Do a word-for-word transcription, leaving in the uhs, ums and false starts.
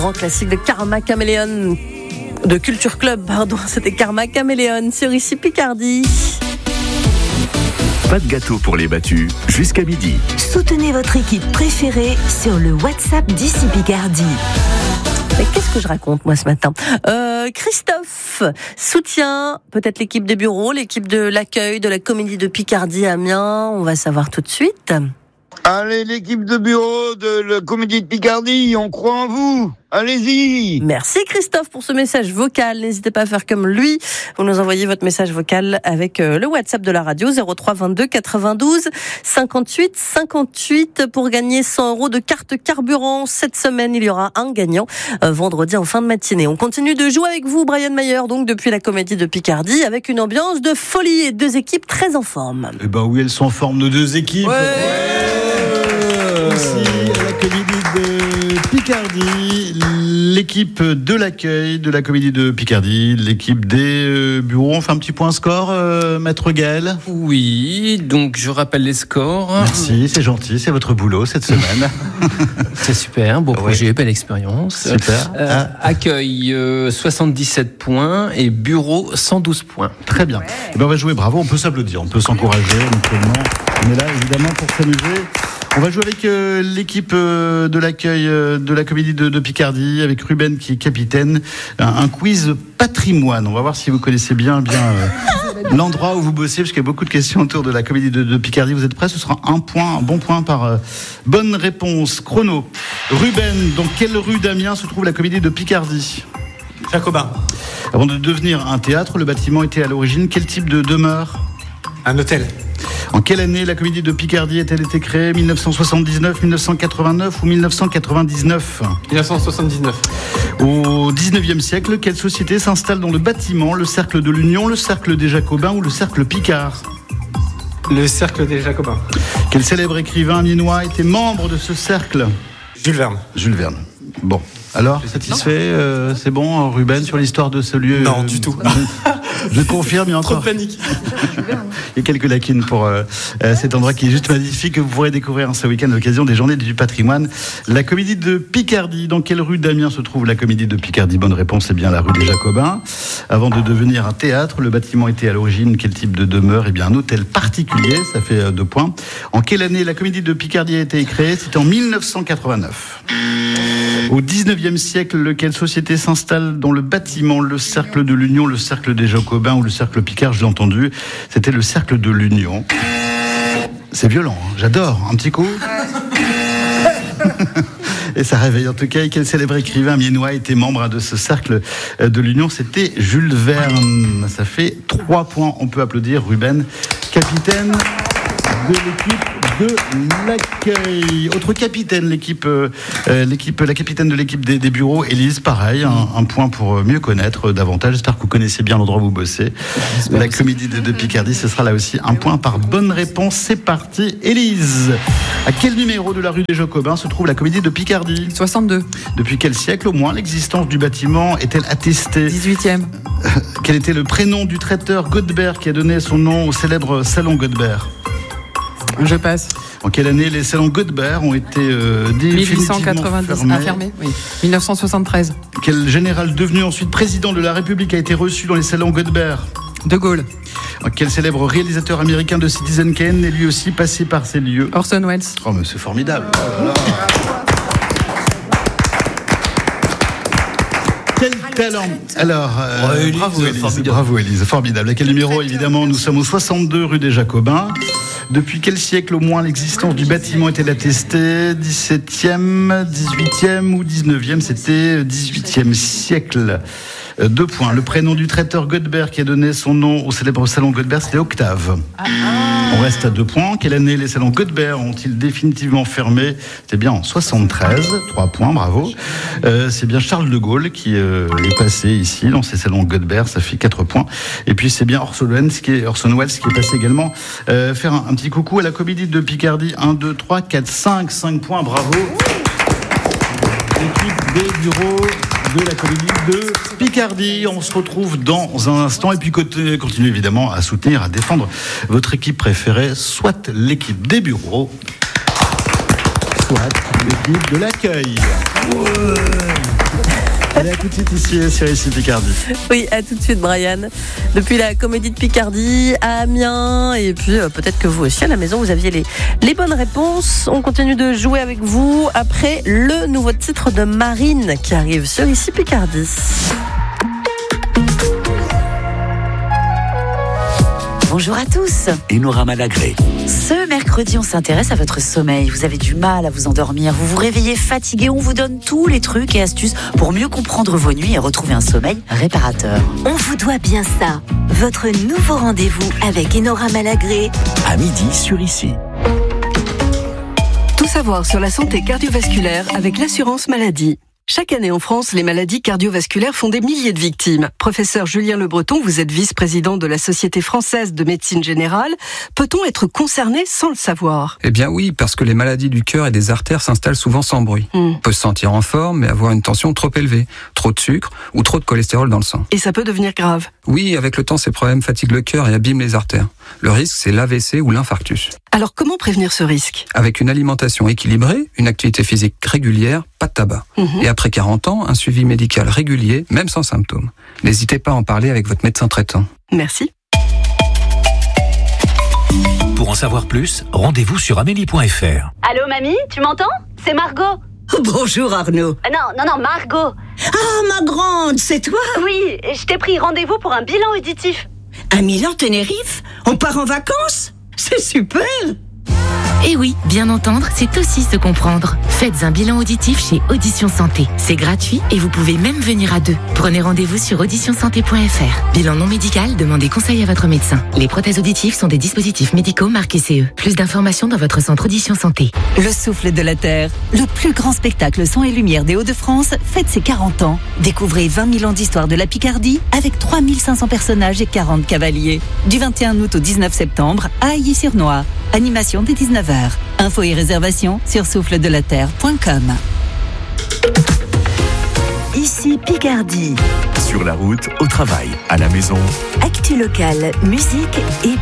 Grand classique de Karma Caméléon, de Culture Club, pardon, c'était Karma Caméléon sur ici Picardie. Pas de gâteau pour les battus, jusqu'à midi. Soutenez votre équipe préférée sur le WhatsApp d'ici Picardie. Mais qu'est-ce que je raconte moi ce matin euh, Christophe soutient peut-être l'équipe des bureaux, l'équipe de l'accueil de la Comédie de Picardie à Amiens. On va savoir tout de suite. Allez, l'équipe de bureau de la Comédie de Picardie, on croit en vous. Allez-y. Merci Christophe pour ce message vocal. N'hésitez pas à faire comme lui. Vous nous envoyez votre message vocal avec le WhatsApp de la radio zéro trois vingt-deux quatre-vingt-douze cinquante-huit cinquante-huit pour gagner cent euros de carte carburant. Cette semaine, il y aura un gagnant euh, vendredi en fin de matinée. On continue de jouer avec vous, Brian Mayer, donc depuis la Comédie de Picardie, avec une ambiance de folie et deux équipes très en forme. Eh ben oui, elles sont en forme, nos deux équipes. Ouais. Ouais. Aussi à la Comédie de Picardie, l'équipe de l'accueil de la Comédie de Picardie, l'équipe des bureaux. On fait un petit point score, euh, Maître Gaël. Oui, donc je rappelle les scores. Merci, c'est gentil, c'est votre boulot cette semaine. C'est super, beau projet, oui. Belle expérience. Super. Euh, ah. Accueil euh, soixante-dix-sept points et bureau cent douze points. Très bien. Ouais. Eh ben on va jouer, bravo, on peut s'applaudir, on peut s'encourager mutuellement. On est là évidemment pour s'amuser. On va jouer avec euh, l'équipe euh, de l'accueil euh, de la Comédie de, de Picardie, avec Ruben qui est capitaine. Un, un quiz patrimoine. On va voir si vous connaissez bien, bien euh, l'endroit où vous bossez, parce qu'il y a beaucoup de questions autour de la Comédie de, de Picardie. Vous êtes prêts ? Ce sera un point, un bon point par euh, bonne réponse. Chrono. Ruben, dans quelle rue d'Amiens se trouve la Comédie de Picardie ? Jacobin. Avant de devenir un théâtre, le bâtiment était à l'origine quel type de demeure ? Un hôtel. En quelle année la Comédie de Picardie a-t-elle été créée ? mille neuf cent soixante-dix-neuf, mille neuf cent quatre-vingt-neuf ou mille neuf cent quatre-vingt-dix-neuf ? mille neuf cent soixante-dix-neuf. Au dix-neuvième siècle, quelle société s'installe dans le bâtiment ? Le Cercle de l'Union, le Cercle des Jacobins ou le Cercle Picard ? Le Cercle des Jacobins. Quel célèbre écrivain amiénois était membre de ce cercle ? Jules Verne. Jules Verne. Bon. Alors, satisfait, euh, c'est bon, Ruben, sur l'histoire de ce lieu ? Non, euh, du tout. Je confirme, il y a encore... Trop de panique. Il y a quelques lacunes pour euh, cet endroit qui est juste magnifique, que vous pourrez découvrir ce week-end à l'occasion des Journées du patrimoine. La Comédie de Picardie. Dans quelle rue d'Amiens se trouve la Comédie de Picardie ? Bonne réponse, c'est bien la rue des Jacobins. Avant de devenir un théâtre, le bâtiment était à l'origine quel type de demeure ? Eh bien, un hôtel particulier, ça fait euh, deux points. En quelle année la Comédie de Picardie a été créée ? C'était en mille neuf cent quatre-vingt-neuf. Au dix-neuvième siècle, quelle société s'installe dans le bâtiment ? Le Cercle de l'Union, le Cercle des Jacobins ou le Cercle Picard ? Je l'ai entendu, c'était le Cercle de l'Union. C'est violent, hein, j'adore. Un petit coup. Et ça réveille en tout cas. Et quel célèbre écrivain amiénois était membre de ce Cercle de l'Union ? C'était Jules Verne. Ça fait trois points. On peut applaudir Ruben, capitaine de l'équipe de l'accueil. Autre capitaine, l'équipe, euh, l'équipe, la capitaine de l'équipe des, des bureaux, Élise, pareil, un, un point pour mieux connaître davantage. J'espère que vous connaissez bien l'endroit où vous bossez. La Comédie de, de Picardie, ce sera là aussi un point par bonne réponse. C'est parti, Élise. À quel numéro de la rue des Jacobins se trouve la Comédie de Picardie ? soixante-deux. Depuis quel siècle au moins l'existence du bâtiment est-elle attestée ? dix-huitième. Quel était le prénom du traiteur Godebert qui a donné son nom au célèbre salon Godebert ? Je passe. En quelle année les salons Godebert ont été euh, mille huit cent définitivement quatre-vingt-dix. fermés ? Ah, fermé, oui. mille neuf cent soixante-treize. Quel général devenu ensuite président de la République a été reçu dans les salons Godebert ? De Gaulle. Quel célèbre réalisateur américain de Citizen Kane est lui aussi passé par ces lieux ? Orson Welles. Oh mais c'est formidable. Oh là là. Quel talent. Alors, euh, oh, Élise, bravo Élise, formidable. bravo Élise, formidable. À quel numéro ? Évidemment, nous sommes au soixante-deux rue des Jacobins. Depuis quel siècle au moins l'existence du bâtiment est-elle attestée ? dix-septième, dix-huitième ou dix-neuvième ? C'était dix-huitième siècle. Euh, deux points. Le prénom du traiteur Godebert qui a donné son nom au célèbre salon Godebert, c'était Octave. Ah, ah. On reste à deux points. Quelle année les salons Godebert ont-ils définitivement fermé ? C'était bien en soixante-treize. Trois points, bravo. Euh, c'est bien Charles de Gaulle qui euh, est passé ici dans ces salons Godebert. Ça fait quatre points. Et puis c'est bien Orson Welles qui est, Orson Welles qui est passé également euh, faire un, un petit coucou à la Comédie de Picardie. un, deux, trois, quatre, cinq. cinq points, bravo. L'équipe des bureaux de la Comédie de Picardie. On se retrouve dans un instant et puis continuez évidemment à soutenir, à défendre votre équipe préférée, soit l'équipe des bureaux, soit l'équipe de l'accueil. Allez, à tout de suite ici sur ici Picardie. Oui, à tout de suite, Brian. Depuis la Comédie de Picardie à Amiens, et puis euh, peut-être que vous aussi à la maison, vous aviez les, les bonnes réponses. On continue de jouer avec vous après le nouveau titre de Marine qui arrive sur ici Picardie. Bonjour à tous. Enora Malagré. Ce mercredi, on s'intéresse à votre sommeil. Vous avez du mal à vous endormir, vous vous réveillez fatigué, on vous donne tous les trucs et astuces pour mieux comprendre vos nuits et retrouver un sommeil réparateur. On vous doit bien ça. Votre nouveau rendez-vous avec Enora Malagré. À midi sur ici. Tout savoir sur la santé cardiovasculaire avec l'assurance maladie. Chaque année en France, les maladies cardiovasculaires font des milliers de victimes. Professeur Julien Le Breton, vous êtes vice-président de la Société française de médecine générale. Peut-on être concerné sans le savoir ? Eh bien oui, parce que les maladies du cœur et des artères s'installent souvent sans bruit. Mm. On peut se sentir en forme, mais avoir une tension trop élevée, trop de sucre ou trop de cholestérol dans le sang. Et ça peut devenir grave. Oui, avec le temps, ces problèmes fatiguent le cœur et abîment les artères. Le risque, c'est l'A V C ou l'infarctus. Alors comment prévenir ce risque ? Avec une alimentation équilibrée, une activité physique régulière, pas de tabac. Mm-hmm. Et après quarante ans, un suivi médical régulier, même sans symptômes. N'hésitez pas à en parler avec votre médecin traitant. Merci. Pour en savoir plus, rendez-vous sur amélie point f r. Allô mamie, tu m'entends ? C'est Margot. Bonjour Arnaud. Euh, non, non, non, Margot. Ah, ma grande, c'est toi ? Oui, je t'ai pris rendez-vous pour un bilan auditif. À Milan-Tenerife ? On part en vacances ? C'est super ! Et oui, bien entendre, c'est aussi se comprendre. Faites un bilan auditif chez Audition Santé. C'est gratuit et vous pouvez même venir à deux. Prenez rendez-vous sur audition santé point f r. Bilan non médical, demandez conseil à votre médecin. Les prothèses auditives sont des dispositifs médicaux marqués C E. Plus d'informations dans votre centre Audition Santé. Le souffle de la Terre, le plus grand spectacle son et lumière des Hauts-de-France, fête ses quarante ans. Découvrez vingt mille ans d'histoire de la Picardie avec trois mille cinq cents personnages et quarante cavaliers. Du vingt et un août au dix-neuf septembre à Ailly-sur-Noix. Animation dès dix-neuf heures. Infos et réservations sur souffle de la terre point com. Ici Picardie. Sur la route, au travail, à la maison. Actu locale, musique et